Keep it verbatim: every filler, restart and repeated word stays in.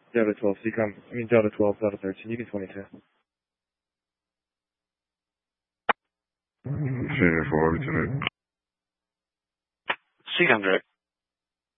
Delta twelve, Seacom, I mean Delta twelve, Delta thirteen, you can twenty-two. Senior four, Lieutenant. Seacom direct.